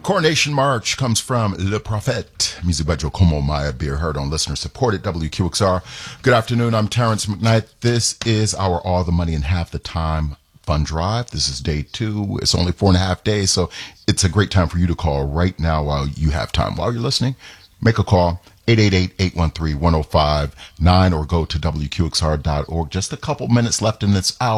Coronation March comes from Le Prophète. Music by Giacomo Maya, beer heard on listener supported WQXR. Good afternoon. I'm Terrence McKnight. This is our All the Money in Half the Time Fund Drive. This is day 2. It's only 4.5 days, so it's a great time for you to call right now while you have time. While you're listening, make a call. 888-813-1059 or go to WQXR.org. Just a couple minutes left in this hour.